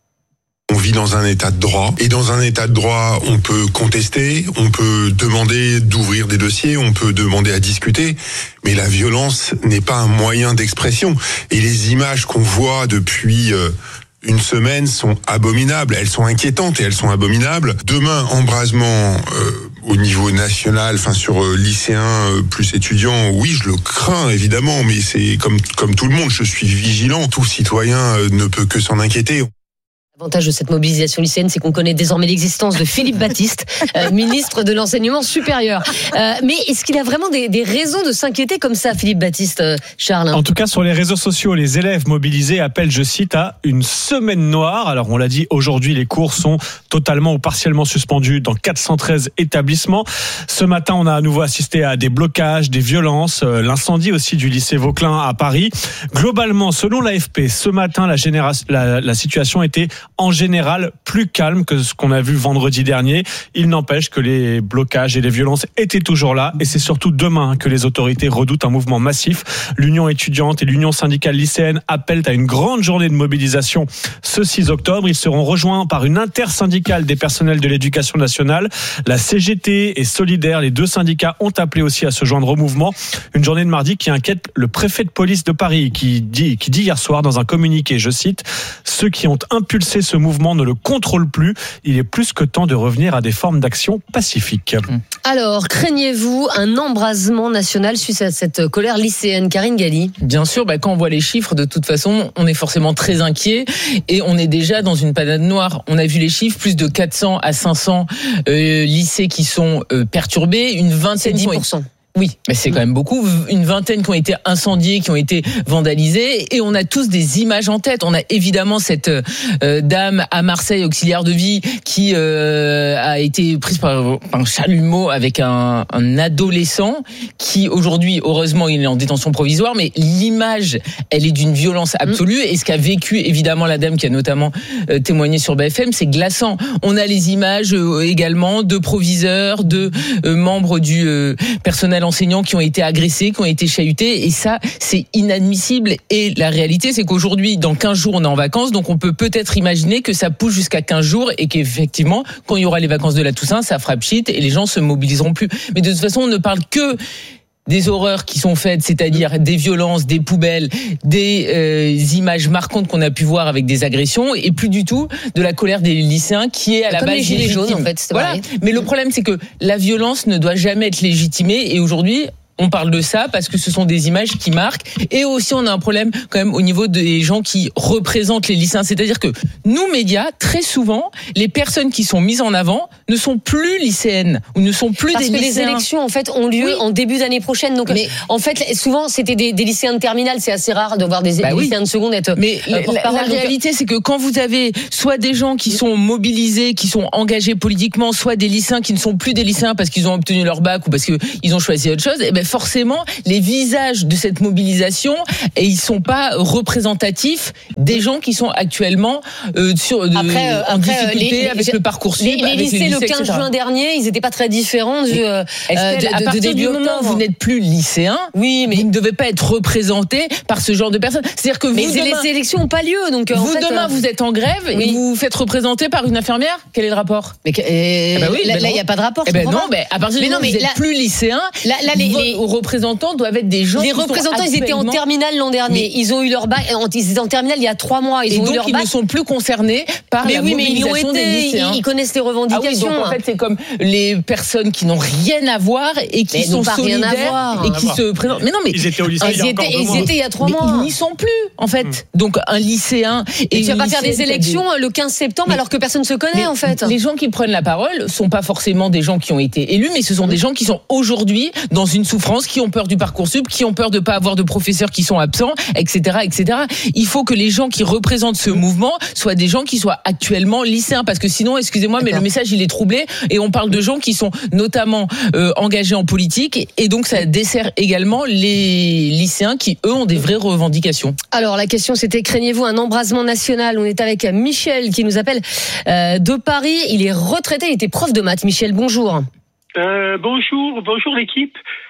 On vit dans un état de droit et dans un état de droit, on peut contester, on peut demander d'ouvrir des dossiers, on peut demander à discuter, mais la violence n'est pas un moyen d'expression. Et les images qu'on voit depuis euh, une semaine sont abominables, elles sont inquiétantes et elles sont abominables. Demain, embrasement euh, au niveau national, enfin sur euh, lycéens euh, plus étudiants, oui, je le crains évidemment, mais c'est comme comme tout le monde, je suis vigilant. Tout citoyen euh, ne peut que s'en inquiéter. L'avantage de cette mobilisation lycéenne, c'est qu'on connaît désormais l'existence de Philippe Baptiste, euh, ministre de l'Enseignement supérieur. Euh, mais est-ce qu'il a vraiment des, des raisons de s'inquiéter comme ça, Philippe Baptiste, euh, Charles? En tout cas, sur les réseaux sociaux, les élèves mobilisés appellent, je cite, à une semaine noire. Alors, on l'a dit, aujourd'hui, les cours sont totalement ou partiellement suspendus dans quatre cent treize établissements. Ce matin, on a à nouveau assisté à des blocages, des violences, euh, l'incendie aussi du lycée Vauquelin à Paris. Globalement, selon l'A F P, ce matin, la, génération, la, la situation était en général plus calme que ce qu'on a vu vendredi dernier. Il n'empêche que les blocages et les violences étaient toujours là et c'est surtout demain que les autorités redoutent un mouvement massif. L'Union étudiante et l'Union syndicale lycéenne appellent à une grande journée de mobilisation ce six octobre. Ils seront rejoints par une intersyndicale des personnels de l'éducation nationale. La C G T et Solidaire, les deux syndicats, ont appelé aussi à se joindre au mouvement. Une journée de mardi qui inquiète le préfet de police de Paris qui dit, qui dit hier soir dans un communiqué, je cite, « Ceux qui ont impulsé ce mouvement ne le contrôlent plus. Il est plus que temps de revenir à des formes d'action pacifiques. » Alors, craignez-vous un embrasement national suite à cette colère lycéenne? Karine Galli. Bien sûr, bah, quand on voit les chiffres, de toute façon, on est forcément très inquiet et on est déjà dans une panade noire. On a vu les chiffres, plus de quatre cents à cinq cents euh, lycées qui sont euh, perturbés, une vingtaine... C'est dix pour cent. Oui, mais c'est quand même beaucoup. Une vingtaine qui ont été incendiés, qui ont été vandalisés. Et on a tous des images en tête. On a évidemment cette euh, dame à Marseille, auxiliaire de vie, qui euh, a été prise par un chalumeau avec un, un adolescent qui, aujourd'hui, heureusement, il est en détention provisoire. Mais l'image, elle est d'une violence absolue. Et ce qu'a vécu, évidemment, la dame qui a notamment euh, témoigné sur B F M, c'est glaçant. On a les images euh, également de proviseurs, de euh, membres du euh, personnel enseignants qui ont été agressés, qui ont été chahutés, et ça, c'est inadmissible. Et la réalité, c'est qu'aujourd'hui, dans quinze jours, on est en vacances, donc on peut peut-être imaginer que ça pousse jusqu'à quinze jours et qu'effectivement, quand il y aura les vacances de la Toussaint, ça fera pchit et les gens se mobiliseront plus. Mais de toute façon, on ne parle que des horreurs qui sont faites, c'est-à-dire des violences, des poubelles, des euh, images marquantes qu'on a pu voir avec des agressions, et plus du tout de la colère des lycéens qui est à la Comme base les gilets jaunes, en fait. Voilà. Pareil. Mais le problème, c'est que la violence ne doit jamais être légitimée, et aujourd'hui, on parle de ça parce que ce sont des images qui marquent, et aussi on a un problème quand même au niveau des gens qui représentent les lycéens, c'est-à-dire que nous médias, très souvent, les personnes qui sont mises en avant ne sont plus lycéennes ou ne sont plus Parce des que lycéens. les élections en fait ont lieu Oui. en début d'année prochaine, donc Mais- en fait souvent c'était des, des lycéens de terminale, c'est assez rare de voir des, Bah des oui. lycéens de seconde être. Mais euh, la, la- porte-parole, la donc- réalité, c'est que quand vous avez soit des gens qui sont mobilisés, qui sont engagés politiquement, soit des lycéens qui ne sont plus des lycéens parce qu'ils ont obtenu leur bac ou parce qu'ils ont choisi autre chose, et ben forcément, les visages de cette mobilisation, et ils sont pas représentatifs des gens qui sont actuellement euh, sur de, Après, euh, en après, euh, difficulté les- avec les- le parcours Les, les lycées le quinze juin dernier, ils n'étaient pas très différents du, euh, Estelle, de, à de- de partir début du moment où octobre. vous n'êtes plus lycéen, oui, mais vous ne devez pas être représenté par ce genre de personnes. C'est-à-dire que vous, Mais demain, les élections n'ont pas lieu, donc en vous fait, demain euh, vous êtes en grève et oui. vous vous faites représenter par une infirmière. Quel est le rapport? Mais que- eh, Eh ben oui, là, ben là, il non. n'y a pas de rapport. Eh je ben comprends non, pas. ben à partir du Mais moment non, où mais vous êtes là- plus lycéen, Là, là, les, vos les- représentants doivent être des gens. les qui sont représentants, ils étaient en actuellement- terminale l'an dernier. Mais- Ils ont eu leur bac. Ils étaient en terminale il y a trois mois. Ils et ont donc eu leur ils bac. ne sont plus concernés par Mais la oui, mais ils l'ont mobilisation des été. lycéens. Ils, ils connaissent les Ah oui, revendications. donc en fait c'est comme les personnes qui n'ont rien à voir et qui Mais sont n'ont pas rien à solidaires voir. et Rien à qui voir. se présentent. Mais non, mais Ils étaient au lycée Ah, il y a ils encore étaient, deux ils mois. étaient il y a trois mais mois. ils n'y sont plus en fait. Donc un lycéen Et et tu vas une pas faire des lycéenne qui a élections le quinze septembre Mais- alors que personne ne se connaît Mais en fait. Les gens qui prennent la parole sont pas forcément des gens qui ont été élus, mais ce sont des gens qui sont aujourd'hui dans une souffrance, qui ont peur du Parcoursup, qui ont peur de pas avoir de professeurs qui sont absents, et cetera, et cetera. Il faut que les gens qui représentent ce mouvement soient des gens qui soient actuellement lycéens, parce que sinon, excusez-moi, mais le message il est troublé, et on parle de gens qui sont notamment euh, engagés en politique, et donc ça dessert également les lycéens qui eux ont des vraies revendications. Alors la question c'était, craignez-vous un embrasement national? On est avec Michel qui nous appelle euh, de Paris. Il est retraité, il était prof de maths. Michel, bonjour. Euh, bonjour, bonjour l'équipe.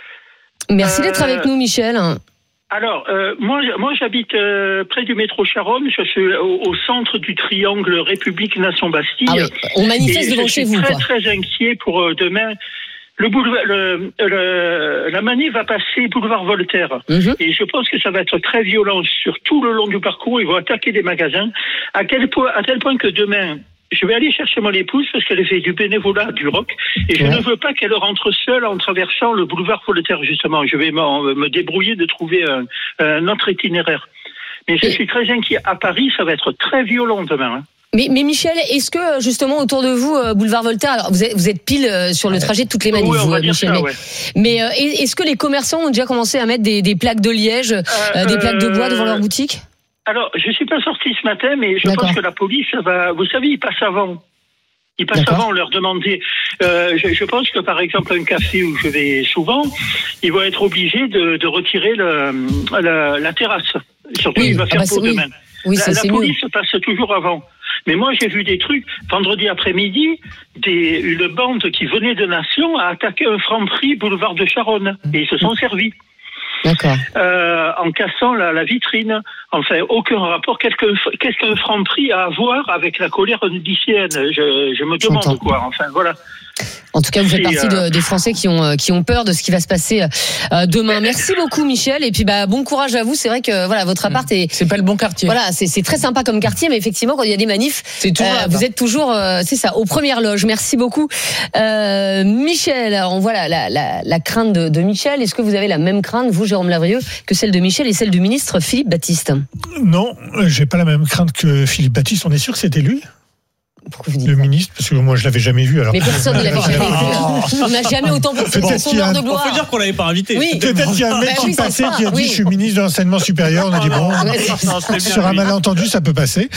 Merci Euh, d'être avec nous, Michel. Alors, euh, moi, moi, j'habite euh, près du métro Charonne. Je suis au, au centre du triangle République Nation Bastille. Ah oui, on manifeste Et devant je chez suis vous, Très, quoi. très inquiet pour euh, demain. Le boulevard, le, le, la manif va passer boulevard Voltaire. Mhm. Et je pense que ça va être très violent sur tout le long du parcours. Ils vont attaquer des magasins. À quel point, à tel point que demain, je vais aller chercher mon épouse parce qu'elle fait du bénévolat du rock. Et je Ouais. ne veux pas qu'elle rentre seule en traversant le boulevard Voltaire, justement. Je vais m'en- me débrouiller de trouver un, un autre itinéraire. Mais je suis très inquiet. À Paris, ça va être très violent demain. hein. Mais, mais Michel, est-ce que euh, justement autour de vous, euh, boulevard Voltaire, alors vous êtes, vous êtes pile euh, sur le trajet de toutes les manifs, Oui, on vous, va euh, dire Michel. ça, mais ouais. mais, euh, est- est-ce que les commerçants ont déjà commencé à mettre des, des plaques de liège, euh, des plaques de bois devant leur boutique? Alors, je suis pas sorti ce matin, mais je D'accord. pense que la police va... Vous savez, ils passent avant. Ils passent D'accord. avant, leur demander... Euh, je, je pense que, par exemple, un café où je vais souvent, ils vont être obligés de, de retirer le, la, la terrasse. Surtout, Oui. il va Ah faire bah, beau c'est- oui. demain. Oui, la ça, la c'est mieux. police passe toujours avant. Mais moi, j'ai vu des trucs. Vendredi après-midi, des, une bande qui venait de Nation a attaqué un Franprix boulevard de Charonne. Et ils se sont servis. D'accord. Euh, en cassant la, la vitrine. Enfin, aucun rapport. Qu'est-ce qu'un qu'est-ce qu'un Franprix a à voir avec la colère lycéenne? Je, je me demande J'entends. quoi. Enfin, voilà. En tout cas, vous faites C'est, partie euh, de- des Français qui ont euh, qui ont peur de ce qui va se passer euh, demain. Merci beaucoup, Michel. Et puis, bah, bon courage à vous. C'est vrai que voilà, votre appart est. C'est pas le bon quartier. Voilà, c'est c'est très sympa comme quartier, mais effectivement, quand il y a des manifs, C'est toujours euh, là-bas. vous êtes toujours, euh, c'est ça, aux premières loges. Merci beaucoup, euh, Michel. Alors, on voit la, la, la, la crainte de, de Michel. Est-ce que vous avez la même crainte, vous, Jérôme Lavrieux, que celle de Michel et celle du ministre Philippe Baptiste? Non, euh, j'ai pas la même crainte que Philippe Baptiste. On est sûr que c'était lui, Pourquoi vous dites le ça ministre, parce que moi je l'avais jamais vu. Alors. Mais personne ne l'avait jamais Ah. vu. On n'a jamais autant pensé Peut-être sur son qu'il y a heure un- de On gloire. peut dire qu'on l'avait pas invité. Oui. Peut-être qu'il y a un mec Bah qui oui, c'est passait ça, qui a dit oui. je suis ministre de l'enseignement supérieur. On a dit bon, Ouais, c'est ça. sur un malentendu ça peut passer.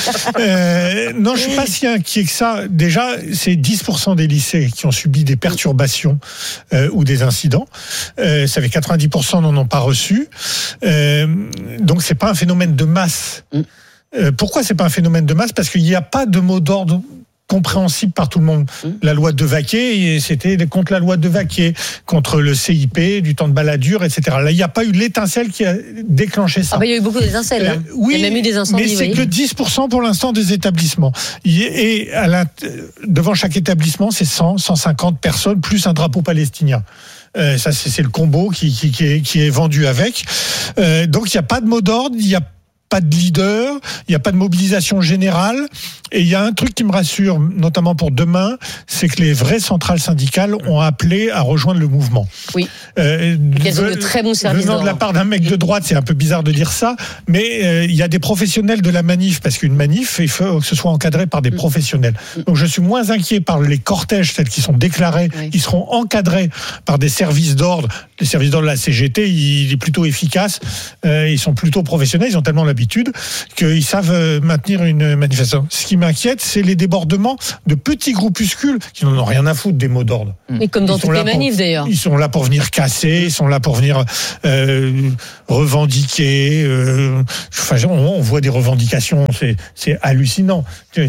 Euh, non, je suis pas si inquiet que ça. Déjà, c'est dix pour cent des lycées qui ont subi des perturbations euh, ou des incidents. Euh, ça fait quatre-vingt-dix pour cent n'en ont pas reçu. Euh, donc c'est pas un phénomène de masse. Euh, pourquoi c'est pas un phénomène de masse? Parce qu'il n'y a pas de mot d'ordre compréhensible par tout le monde. La loi de Vaquet, et c'était contre la loi de Vaquet, contre le C I P, du temps de baladure, et cetera. Là, il n'y a pas eu l'étincelle qui a déclenché ça. Ah bah, il y a eu beaucoup d'étincelles. Euh, hein. oui, il y a même eu des incendies. mais c'est oui. que dix pour cent pour l'instant des établissements. Et à l'int- devant chaque établissement, c'est cent, cent cinquante personnes, plus un drapeau palestinien. Euh, ça, c'est, c'est le combo qui, qui, qui, est, qui est vendu avec. Euh, donc, il n'y a pas de mot d'ordre, il n'y a pas de leader, il n'y a pas de mobilisation générale. Et il y a un truc qui me rassure, notamment pour demain, c'est que les vraies centrales syndicales ont appelé à rejoindre le mouvement. Oui. Euh, Elles ont de très bons services venant de la part d'un mec de droite, c'est un peu bizarre de dire ça, mais euh, il y a des professionnels de la manif, parce qu'une manif, il faut que ce soit encadré par des professionnels. Donc je suis moins inquiet par les cortèges, tels qui sont déclarés, oui. qui seront encadrés par des services d'ordre. Les services d'ordre de la C G T, il est plutôt efficace, euh, ils sont plutôt professionnels, ils ont tellement l'habitude qu'ils savent maintenir une manifestation. Ce qui m'inquiète, c'est les débordements de petits groupuscules qui n'en ont rien à foutre des mots d'ordre. Et comme dans toutes les manifs d'ailleurs. Ils sont là pour venir casser, ils sont là pour venir euh, revendiquer. Euh, enfin, on, on voit des revendications, c'est, c'est hallucinant.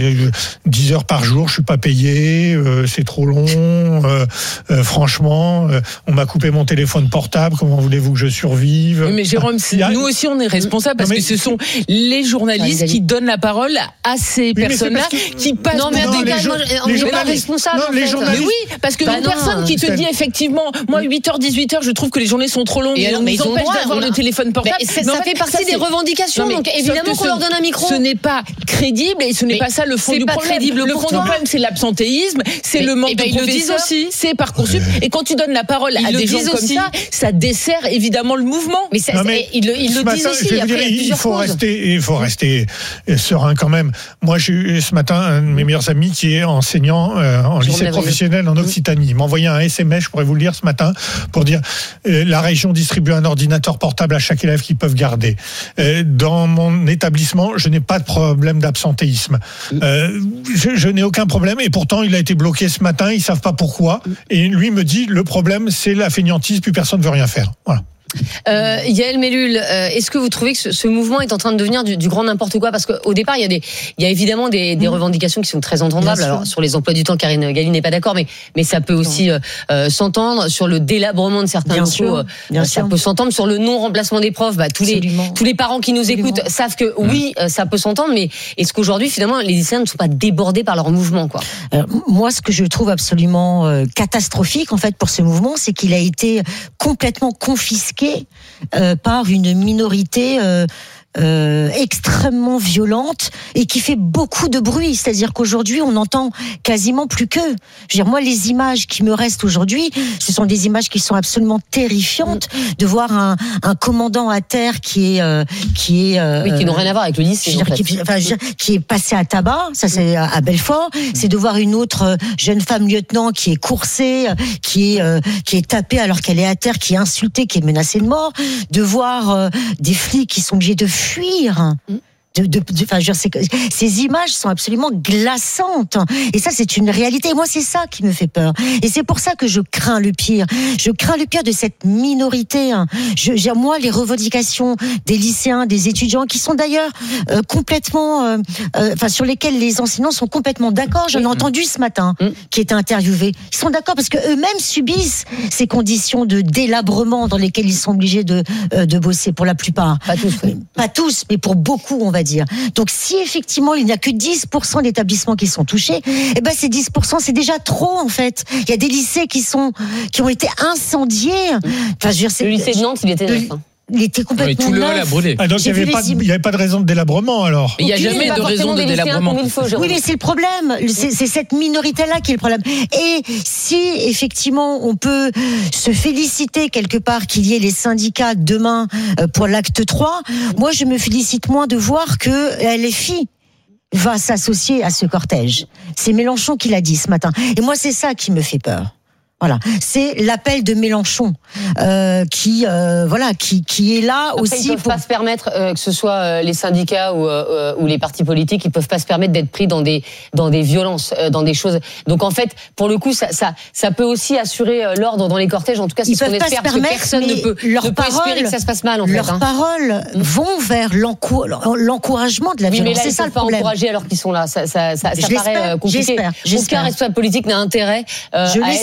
dix heures par jour, je suis pas payé, euh, c'est trop long. Euh, euh, franchement, euh, on m'a coupé mon téléphone portable. Comment voulez-vous que je survive ? Oui, mais Jérôme, a... nous aussi on est responsables parce non, mais... que ce sont les journalistes qui donnent la parole à ces oui, personnes-là que... qui passent. Non, mais non, les, jo- on n'est pas responsable. Non, les journalistes. Mais oui, parce que bah une non, personne qui te dit effectivement, moi huit heures dix-huit heures, je trouve que les journées sont trop longues et, et on nous empêche d'avoir a... le téléphone portable. Mais ça, ça fait partie des revendications. Donc évidemment qu'on leur donne un micro. Ce n'est pas crédible et ce n'est pas ça le fond du problème. Le fond du problème, c'est l'absentéisme, c'est le manque de professeurs, c'est Parcoursup. Et quand tu donnes la parole à des gens comme ça, ça dessert évidemment le mouvement. Mais ils le disent aussi. Il faut rester, il faut rester serein quand même. Moi, j'ai eu ce matin un de mes meilleurs amis qui est enseignant euh, en lycée professionnel en Occitanie. Il m'a envoyé un S M S, je pourrais vous le lire ce matin, pour dire euh, la région distribue un ordinateur portable à chaque élève qu'ils peuvent garder. Euh, dans mon établissement, je n'ai pas de problème d'absentéisme. Euh, je, je n'ai aucun problème et pourtant il a été bloqué ce matin. Ils savent pas pourquoi. Et lui me dit le problème c'est la fainéantise, plus personne ne veut rien faire. Voilà. Euh, Yael Mellul, euh, est-ce que vous trouvez que ce, ce mouvement est en train de devenir du, du grand n'importe quoi ? Parce qu'au départ, il y a des, il y a évidemment des, des revendications qui sont très entendables. Alors sur les emplois du temps, Karine Galli n'est pas d'accord, mais mais ça peut aussi euh, euh, s'entendre sur le délabrement de certains bien locaux. Sûr, bien euh, ça sûr. peut s'entendre sur le non-remplacement des profs. Bah, tous Absolument. les tous les parents qui nous Absolument. écoutent savent que oui, euh, ça peut s'entendre, mais est-ce qu'aujourd'hui finalement les lycéens ne sont pas débordés par leur mouvement, quoi ? Alors, moi, ce que je trouve absolument euh, catastrophique en fait pour ce mouvement, c'est qu'il a été complètement confisqué. Euh, par une minorité euh, euh, extrêmement violente et qui fait beaucoup de bruit. C'est-à-dire qu'aujourd'hui, on n'entend quasiment plus qu'eux. Je veux dire, moi, les images qui me restent aujourd'hui, ce sont des images qui sont absolument terrifiantes. De voir un, un commandant à terre qui est euh, qui est euh, oui, qui n'ont rien à voir avec le lycée. Je veux dire, qui, enfin, je veux dire, qui est passé à tabac. Ça, c'est à Belfort. C'est de voir une autre jeune femme lieutenant qui est coursée, qui est euh, qui est tapée alors qu'elle est à terre, qui est insultée, qui est menacée de mort. De voir euh, des flics qui sont obligés de fuir. De, de, de, enfin, je veux dire, c'est, ces images sont absolument glaçantes. Et ça, c'est une réalité. Et moi, c'est ça qui me fait peur. Et c'est pour ça que je crains le pire. Je crains le pire de cette minorité. Je, j'ai, moi, les revendications des lycéens, des étudiants, qui sont d'ailleurs euh, complètement, euh, euh, enfin, sur lesquels les enseignants sont complètement d'accord. J'en ai entendu ce matin, mmh. qui était interviewé. Ils sont d'accord parce que eux-mêmes subissent ces conditions de délabrement dans lesquelles ils sont obligés de, euh, de bosser pour la plupart. Pas tous. Oui. Pas tous, mais pour beaucoup, on va dire. Donc si effectivement il n'y a que dix pour cent d'établissements qui sont touchés, eh ben ces dix pour cent c'est déjà trop en fait. Il y a des lycées qui sont qui ont été incendiés. Enfin, je veux dire, c'est, le lycée de Nantes, il était neuf. Hein. Il était complètement oui, tout neuf. le hall a brûlé. Ah, donc il n'y avait, avait pas de raison de délabrement alors. Il n'y a jamais de raison de délabrement. Oui, mais c'est le problème. C'est, c'est cette minorité-là qui est le problème. Et si effectivement on peut se féliciter quelque part qu'il y ait les syndicats demain pour l'acte trois, moi je me félicite moins de voir que L F I va s'associer à ce cortège. C'est Mélenchon qui l'a dit ce matin. Et moi c'est ça qui me fait peur. Voilà, c'est l'appel de Mélenchon euh, qui, euh, voilà, qui, qui est là Après, aussi. Ils ne peuvent pour... pas se permettre euh, que ce soit euh, les syndicats ou, euh, ou les partis politiques, ils peuvent pas se permettre d'être pris dans des dans des violences, euh, dans des choses. Donc en fait, pour le coup, ça ça ça peut aussi assurer euh, l'ordre dans les cortèges. En tout cas, c'est ils ce qu'on espère, parce que personne ne peut, leurs ne peut paroles, espérer que ça se passe mal. En leurs fait, hein. paroles vont vers l'encou- l'encouragement de la oui, violence. Mais là, c'est ils ça ne le peuvent pas problème. encourager alors qu'ils sont là. Ça ça ça, ça paraît compliqué. J'espère, j'espère. Aucun responsable politique n'a intérêt euh, à être pris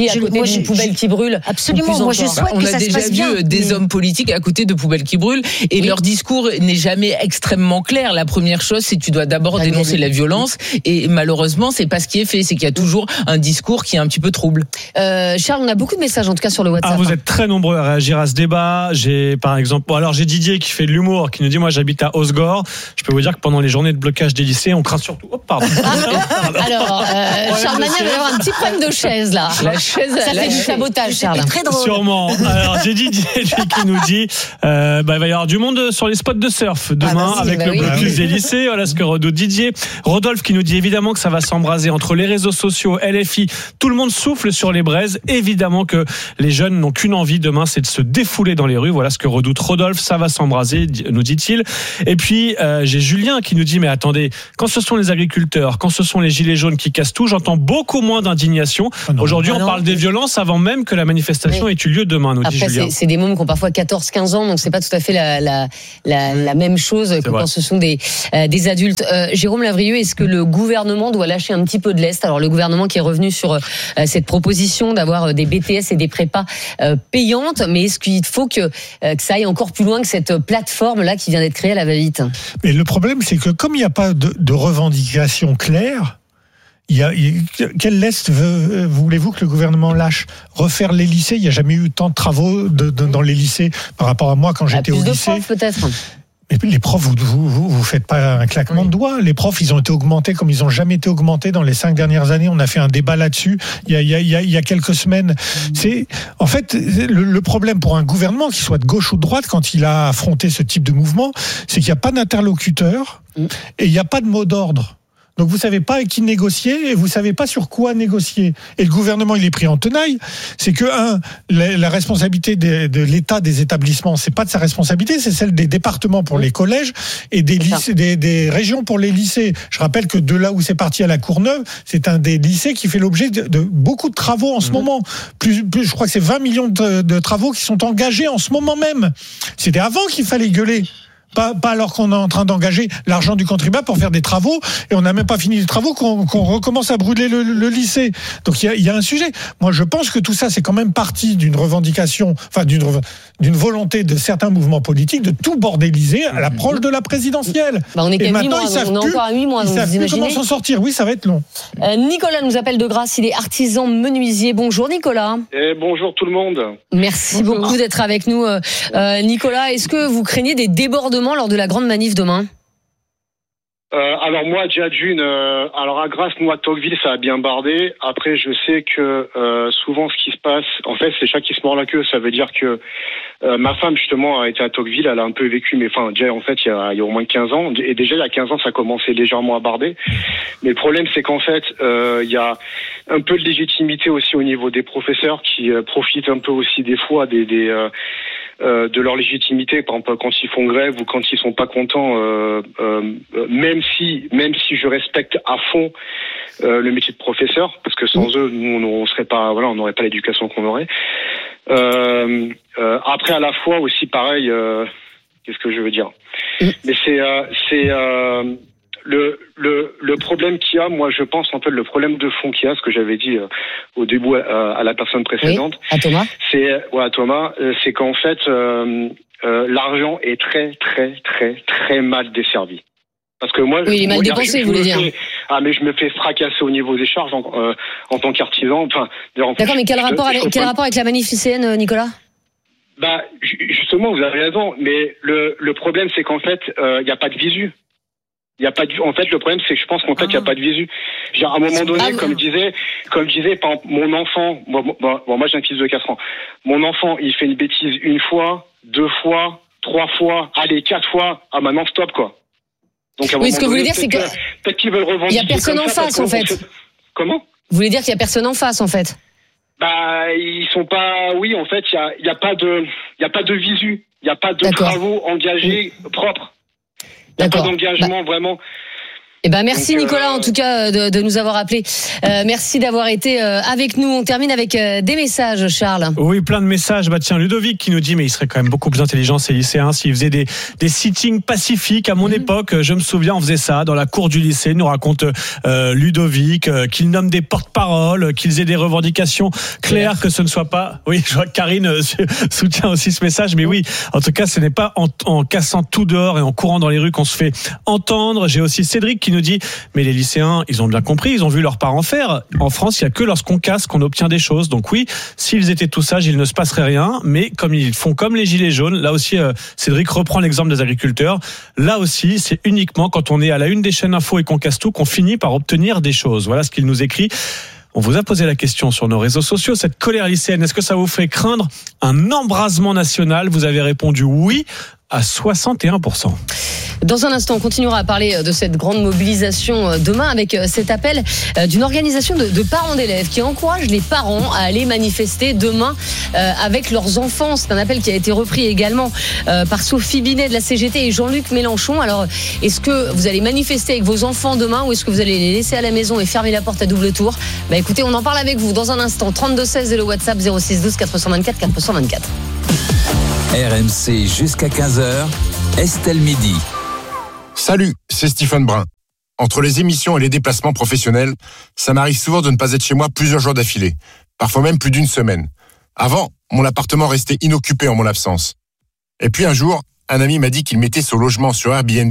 à Je- côté moi, d'une je- poubelle je- qui brûle. Absolument, ou plus moi, je encore. souhaite On que a ça se déjà passe vu bien, des mais- hommes politiques à côté de poubelles qui brûlent et leur discours n'est jamais extrêmement clair. La première chose, c'est que tu dois d'abord dénoncer la violence et malheureusement, c'est pas ce qui est fait. C'est qu'il y a toujours un discours qui est un petit peu trouble. Euh, Charles, on a beaucoup de messages en tout cas sur le WhatsApp. Ah, vous êtes très nombreux à réagir à ce débat. J'ai par exemple, bon, alors j'ai Didier qui fait de l'humour, qui nous dit moi j'habite à Osgore. Je peux vous dire que pendant les journées de blocage des lycées, on craint surtout. Oh pardon. Alors, euh, Charles Magnin va avoir un petit problème de chaise là. La chaise, ça la fait du chaise. sabotage, Charles. Très drôle. Sûrement. Alors j'ai Didier lui, qui nous dit euh, bah, il va y avoir du monde sur les spots de surf demain Ah, bah, si, avec bah le oui. blocus des lycées. Voilà ce que redoute Didier. Rodolphe qui nous dit évidemment que ça va s'embraser entre les réseaux sociaux, L F I. Tout le monde souffle sur les braises. Évidemment que les jeunes n'ont qu'une envie demain, c'est de se défouler dans les rues. Voilà ce que redoute Rodolphe. Ça va s'embraser, nous dit-il. Et puis euh, j'ai Julien qui nous dit mais attendez, quand ce sont les agriculteurs, quand ce sont les gilets jaunes qui cassent tout, j'entends beaucoup moins d'indignation. Aujourd'hui, Ah on non. parle des violences avant même que la manifestation Oui. ait eu lieu demain, nous dit Après, Julien. c'est, c'est des mômes qui ont parfois quatorze quinze ans, donc c'est pas tout à fait la, la, la, la même chose que vrai. quand ce sont des, euh, des adultes. Euh, Jérôme Lavrieux, est-ce que le gouvernement doit lâcher un petit peu de lest? Alors, le gouvernement qui est revenu sur euh, cette proposition d'avoir des B T S et des prépas euh, payantes, mais est-ce qu'il faut que, euh, que ça aille encore plus loin que cette plateforme-là qui vient d'être créée à la va-vite? Mais le problème, c'est que comme il n'y a pas de, de revendication claire, il y a, il y a- quel lest veut- voulez-vous que le gouvernement lâche? Refaire les lycées, il n'y a jamais eu tant de travaux de, de- dans les lycées par rapport à moi quand j'étais Plus au de lycée. profs, peut-être. Mais les profs, vous, vous, vous, vous faites pas un claquement de doigts. Les profs, ils ont été augmentés comme ils ont jamais été augmentés dans les cinq dernières années. On a fait un débat là-dessus il y a, il y a, il y a, il y a quelques semaines. C'est, en fait, le, le problème pour un gouvernement, qu'il soit de gauche ou de droite, quand il a affronté ce type de mouvement, c'est qu'il n'y a pas d'interlocuteur et il n'y a pas de mot d'ordre. Donc vous savez pas avec qui négocier et vous savez pas sur quoi négocier. Et le gouvernement il est pris en tenaille. C'est que un, la, la responsabilité de, de l'État des établissements, c'est pas de sa responsabilité, c'est celle des départements pour les collèges et des lycées, des, des régions pour les lycées. Je rappelle que de là où c'est parti à la Courneuve, c'est un des lycées qui fait l'objet de, de beaucoup de travaux en ce moment. Plus, plus, je crois que c'est vingt millions de, de travaux qui sont engagés en ce moment même. C'était avant qu'il fallait gueuler. Pas, pas alors qu'on est en train d'engager l'argent du contribuable pour faire des travaux et on n'a même pas fini les travaux qu'on, qu'on recommence à brûler le, le lycée. Donc il y a, il y a un sujet. Moi je pense que tout ça c'est quand même partie d'une revendication, enfin d'une, d'une volonté de certains mouvements politiques de tout bordéliser à l'approche de la présidentielle. Bah, on est qu'à et huit maintenant mois, ils savent on est plus, encore à huit mois, ils donc savent vous plus comment imaginez. s'en sortir. Oui, ça va être long. Euh, Nicolas nous appelle de Grasse, il est artisan menuisier. Bonjour Nicolas. Et bonjour tout le monde. Merci Bonjour. beaucoup d'être avec nous. Euh, euh, Nicolas, est-ce que vous craignez des débordements lors de la grande manif demain? Euh, alors moi, déjà d'une, euh, alors à Grasse, nous à Tocqueville, ça a bien bardé. Après, je sais que euh, souvent, ce qui se passe, en fait, c'est chat qui se mord la queue. Ça veut dire que euh, ma femme justement a été à Tocqueville, elle a un peu vécu, mais enfin, déjà en fait, il y a, il y a au moins quinze ans, et déjà il y a quinze ans, ça commençait légèrement à barder. Mais le problème, c'est qu'en fait, euh, il y a un peu de légitimité aussi au niveau des professeurs qui euh, profitent un peu aussi des fois des, des euh, Euh, de leur légitimité, par exemple quand ils font grève ou quand ils sont pas contents, euh, euh, même si même si je respecte à fond euh, le métier de professeur, parce que sans eux nous on serait pas voilà on n'aurait pas l'éducation qu'on aurait. Euh, euh, après à la fois aussi pareil, euh, qu'est-ce que je veux dire? Mais c'est euh, c'est euh, Le, le, le problème qu'il y a, moi je pense en fait le problème de fond qu'il y a, ce que j'avais dit euh, au début euh, à la personne précédente, oui, à Thomas, c'est ouais, à Thomas, euh, c'est qu'en fait euh, euh, l'argent est très très très très mal desservi. Parce que moi, oui, il est mal moi, dépensé, je, je vous voulez dire. Fais, ah mais je me fais fracasser au niveau des charges en, euh, en tant qu'artisan. Enfin, d'accord, mais quel je, rapport je, avec, je quel rapport avec la manif lycéenne, Nicolas? Bah justement, vous avez raison, mais le le problème c'est qu'en fait il euh, y a pas de visu. Il y a pas de, en fait, le problème, c'est que je pense qu'en fait, il ah. y a pas de visu. Genre, à un moment donné, ah, comme je disais, comme je disais, par exemple, mon enfant, moi, bon, bon, moi, j'ai un fils de quatre ans. Mon enfant, il fait une bêtise une fois, deux fois, trois fois, allez, quatre fois. Ah, maintenant, stop, quoi. Donc, à un oui, ce que vous voulez dire, c'est que, peut-être qu'ils veulent revendiquer. Il y a personne en face, en fait. Comment? Vous voulez dire qu'il y a personne en face, en fait? Bah, ils sont pas, oui, en fait, il y a, il y a pas de, il y a pas de visu. Il y a pas de D'accord. travaux engagés oui. propres. Il n'y a pas d'engagement bah, vraiment. Eh ben merci Donc, Nicolas euh, en tout cas de, de nous avoir appelés. Euh, merci d'avoir été euh, avec nous. On termine avec euh, des messages, Charles. Oui, plein de messages. Bah tiens, Ludovic qui nous dit mais il serait quand même beaucoup plus intelligent ces lycéens s'ils faisaient des des sittings pacifiques. À mon mmh. époque, je me souviens, on faisait ça dans la cour du lycée. Nous raconte euh, Ludovic euh, qu'ils nomment des porte-paroles, qu'ils aient des revendications claires, ouais. que ce ne soit pas. Oui, je vois que Karine euh, soutient aussi ce message. Mais oui, en tout cas, ce n'est pas en, en cassant tout dehors et en courant dans les rues qu'on se fait entendre. J'ai aussi Cédric qui nous dit mais les lycéens, ils ont bien compris, ils ont vu leurs parents faire. En France, il n'y a que lorsqu'on casse qu'on obtient des choses. Donc oui, s'ils étaient tous sages, il ne se passerait rien. Mais comme ils font comme les gilets jaunes, là aussi, euh, Cédric reprend l'exemple des agriculteurs. Là aussi, c'est uniquement quand on est à la une des chaînes info et qu'on casse tout qu'on finit par obtenir des choses. Voilà ce qu'il nous écrit. On vous a posé la question sur nos réseaux sociaux. Cette colère lycéenne, est-ce que ça vous fait craindre un embrasement national ? Vous avez répondu oui à soixante et un pour cent. Dans un instant, on continuera à parler de cette grande mobilisation demain avec cet appel d'une organisation de, de parents d'élèves qui encourage les parents à aller manifester demain avec leurs enfants. C'est un appel qui a été repris également par Sophie Binet de la C G T et Jean-Luc Mélenchon. Alors, est-ce que vous allez manifester avec vos enfants demain ou est-ce que vous allez les laisser à la maison et fermer la porte à double tour ? Bah écoutez, on en parle avec vous dans un instant. trente-deux seize et le WhatsApp zéro six douze quatre cent vingt-quatre quatre cent vingt-quatre. R M C jusqu'à quinze heures, Estelle Midi. Salut, c'est Stephen Brun. Entre les émissions et les déplacements professionnels, ça m'arrive souvent de ne pas être chez moi plusieurs jours d'affilée, parfois même plus d'une semaine. Avant, mon appartement restait inoccupé en mon absence. Et puis un jour, un ami m'a dit qu'il mettait son logement sur Airbnb